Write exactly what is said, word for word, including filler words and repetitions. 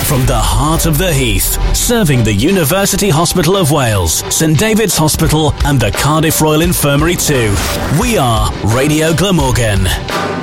From the heart of the Heath, serving the University Hospital of Wales, St David's Hospital and the Cardiff Royal Infirmary too. We are Radio Glamorgan.